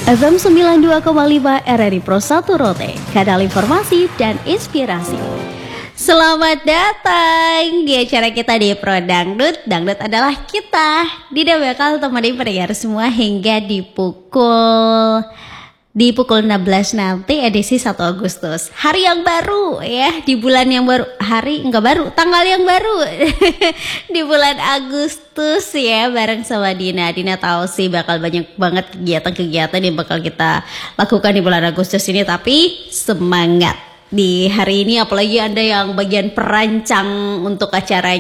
FM 92,5 RRI Pro 1 Rote, kanal informasi dan inspirasi. Selamat datang di acara kita di Pro Dangdut. Dangdut adalah kita. Dida bakal temani pendengar semua hingga di pukul 16 nanti edisi 1 Agustus. Hari yang baru ya, di bulan yang baru. Hari enggak baru, tanggal yang baru. Di bulan Agustus ya, bareng sama Dina. Dina tahu sih bakal banyak banget kegiatan-kegiatan yang bakal kita lakukan di bulan Agustus ini, tapi semangat di hari ini, apalagi Anda yang bagian perancang untuk acaranya.